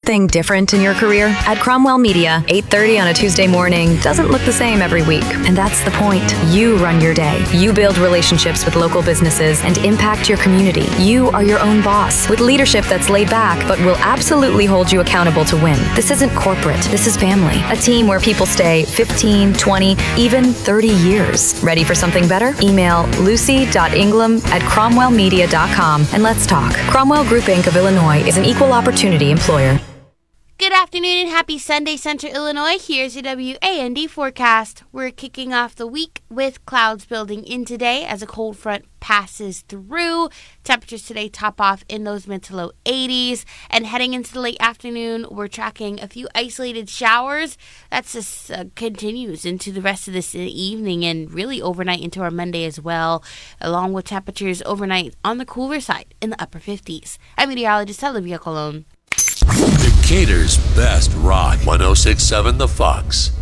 something different in your career? At Cromwell Media, 8:30 on a Tuesday morning doesn't look the same every week. And that's the point. You run your day. You build relationships with local businesses and impact your community. You are your own boss with leadership that's laid back, but will absolutely hold you accountable to win. This isn't corporate. This is family. A team where people stay 15, 20, even 30 years. Ready for something better? Email lucy.ingram@cromwellmedia.com and let's talk. Cromwell Group Inc. of Illinois is an equal opportunity employer. Good afternoon and happy Sunday, Central Illinois. Here's your WAND forecast. We're kicking off the week with clouds building in today as a cold front passes through. Temperatures today top off in those mid to low 80s. And heading into the late afternoon, we're tracking a few isolated showers. That just continues into the rest of this evening and really overnight into our Monday as well, along with temperatures overnight on the cooler side in the upper 50s. I'm meteorologist Olivia Colon. Decatur's best rock, 106.7 The Fox.